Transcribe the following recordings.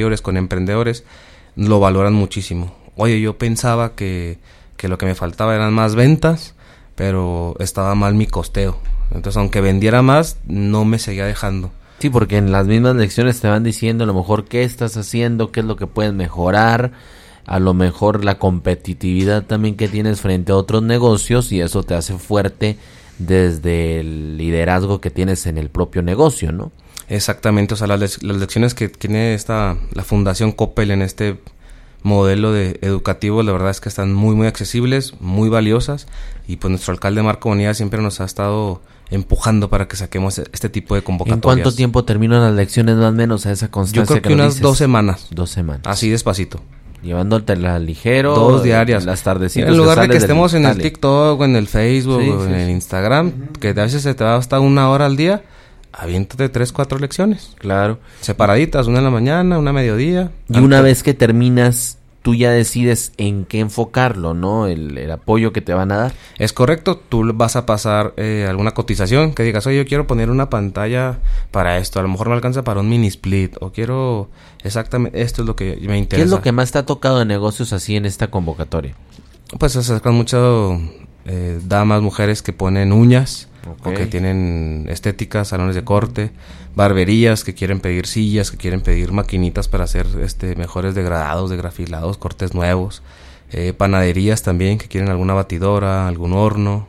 superiores, con emprendedores, lo valoran muchísimo. Oye, yo pensaba que lo que me faltaba eran más ventas, pero estaba mal mi costeo. Entonces, aunque vendiera más, no me seguía dejando. Sí, porque en las mismas lecciones te van diciendo a lo mejor qué estás haciendo, qué es lo que puedes mejorar, a lo mejor la competitividad también que tienes frente a otros negocios, y eso te hace fuerte desde el liderazgo que tienes en el propio negocio, ¿no? Exactamente, o sea, las lecciones que tiene la Fundación Coppel en este modelo educativo, la verdad es que están muy, muy accesibles, muy valiosas, y pues nuestro alcalde Marco Bonilla siempre nos ha estado empujando para que saquemos este tipo de convocatorias. ¿En cuánto tiempo terminan las lecciones más o menos a esa constancia? Yo creo que unas 2 semanas. 2 semanas. Así despacito. Llevándotela ligero. 2 diarias. Las tardecitas. En lugar de que estemos en el TikTok o en el Facebook o en el Instagram, que a veces se te va hasta 1 hora al día, aviéntate 3, 4 lecciones. Claro. Separaditas, una en la mañana, una a mediodía. Y una vez que terminas, tú ya decides en qué enfocarlo, ¿no? El apoyo que te van a dar. Es correcto, tú vas a pasar alguna cotización que digas, oye, yo quiero poner una pantalla para esto, a lo mejor me alcanza para un mini split, o quiero exactamente, esto es lo que me interesa. ¿Qué es lo que más te ha tocado de negocios así en esta convocatoria? Pues se acercan mucho damas, mujeres que ponen uñas, o que tienen estéticas, salones de corte, barberías que quieren pedir sillas, que quieren pedir maquinitas para hacer mejores degradados, degrafilados, cortes nuevos, panaderías también que quieren alguna batidora, algún horno,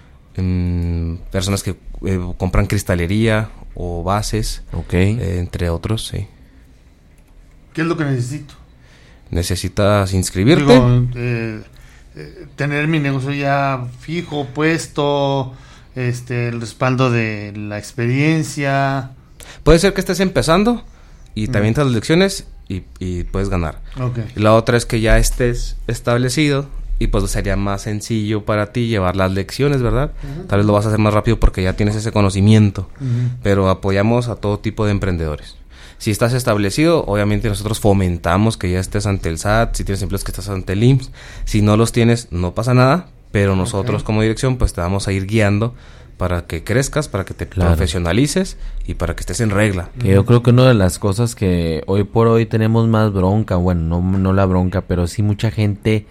personas que compran cristalería o bases, entre otros, sí. ¿Qué es lo que necesito? ¿Necesitas inscribirte? Tener mi negocio ya fijo, puesto, el respaldo de la experiencia. Puede ser que estés empezando y te avientas las lecciones y puedes ganar. Okay. Y la otra es que ya estés establecido y pues sería más sencillo para ti llevar las lecciones, ¿verdad? Uh-huh. Tal vez lo vas a hacer más rápido porque ya tienes ese conocimiento. Uh-huh. Pero apoyamos a todo tipo de emprendedores. Si estás establecido, obviamente nosotros fomentamos que ya estés ante el SAT, si tienes empleos que estás ante el IMSS. Si no los tienes, no pasa nada, pero nosotros como dirección pues te vamos a ir guiando para que crezcas, para que te profesionalices y para que estés en regla. Que yo creo que una de las cosas que hoy por hoy tenemos más bronca, bueno, no la bronca, pero sí mucha gente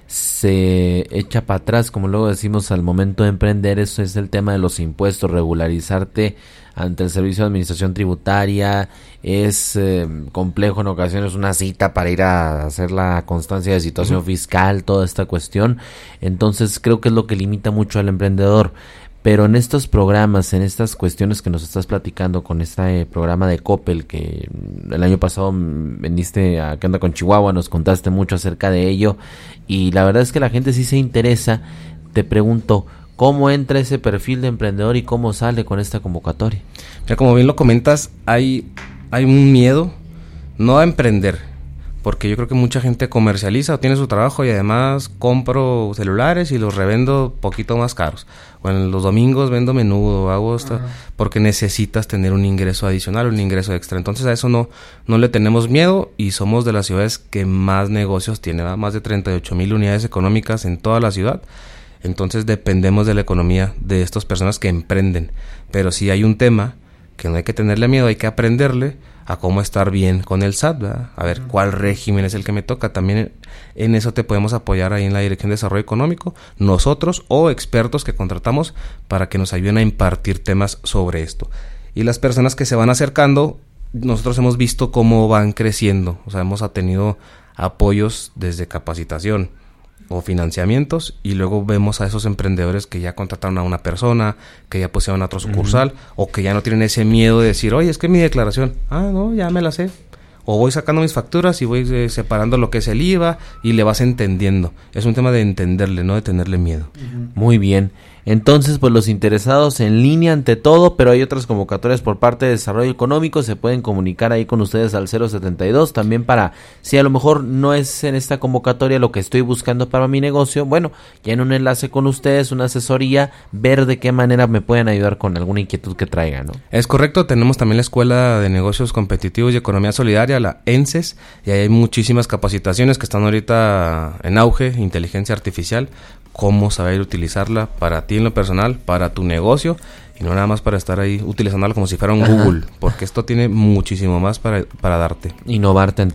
se echa para atrás, como luego decimos al momento de emprender, eso es el tema de los impuestos, regularizarte ante el Servicio de Administración Tributaria, es complejo en ocasiones, una cita para ir a hacer la constancia de situación fiscal, toda esta cuestión, entonces creo que es lo que limita mucho al emprendedor. Pero en estos programas, en estas cuestiones que nos estás platicando con este programa de Coppel, que el año pasado viniste a ¿Qué onda con Chihuahua? Nos contaste mucho acerca de ello y la verdad es que la gente sí se interesa. Te pregunto, ¿cómo entra ese perfil de emprendedor y cómo sale con esta convocatoria? Ya como bien lo comentas, hay un miedo no a emprender, porque yo creo que mucha gente comercializa o tiene su trabajo y además compro celulares y los revendo poquito más caros. O en los domingos vendo menudo, hago esto, porque necesitas tener un ingreso adicional, un ingreso extra. Entonces a eso no le tenemos miedo y somos de las ciudades que más negocios tiene, ¿verdad? Más de 38,000 unidades económicas en toda la ciudad. Entonces dependemos de la economía de estas personas que emprenden. Pero sí hay un tema que no hay que tenerle miedo, hay que aprenderle a cómo estar bien con el SAT, ¿verdad? A ver cuál régimen es el que me toca. También en eso te podemos apoyar ahí en la Dirección de Desarrollo Económico, nosotros o expertos que contratamos para que nos ayuden a impartir temas sobre esto. Y las personas que se van acercando, nosotros hemos visto cómo van creciendo. O sea, hemos tenido apoyos desde capacitación o financiamientos y luego vemos a esos emprendedores que ya contrataron a una persona, que ya pusieron a otro sucursal o que ya no tienen ese miedo de decir, oye, es que mi declaración, no, ya me la sé, o voy sacando mis facturas y voy separando lo que es el IVA y le vas entendiendo. Es un tema de entenderle, no de tenerle miedo. Muy bien. Entonces, pues los interesados en línea ante todo, pero hay otras convocatorias por parte de Desarrollo Económico, se pueden comunicar ahí con ustedes al 072, también para, si a lo mejor no es en esta convocatoria lo que estoy buscando para mi negocio, bueno, ya en un enlace con ustedes, una asesoría, ver de qué manera me pueden ayudar con alguna inquietud que traigan, ¿no? Es correcto, tenemos también la Escuela de Negocios Competitivos y Economía Solidaria, la ENSES, y ahí hay muchísimas capacitaciones que están ahorita en auge, inteligencia artificial, cómo saber utilizarla para ti en lo personal, para tu negocio, y no nada más para estar ahí utilizándola como si fuera un Google, porque esto tiene muchísimo más para darte. Innovarte